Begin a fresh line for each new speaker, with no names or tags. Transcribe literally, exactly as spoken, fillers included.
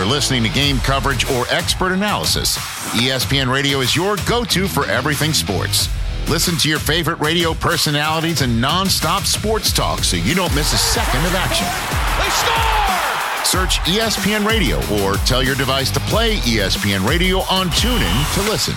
listening to game coverage or expert analysis, E S P N Radio is your go-to for everything sports. Listen to your favorite radio personalities and non-stop sports talk so you don't miss a second of action.
They score!
Search E S P N Radio or tell your device to play E S P N Radio on TuneIn to listen.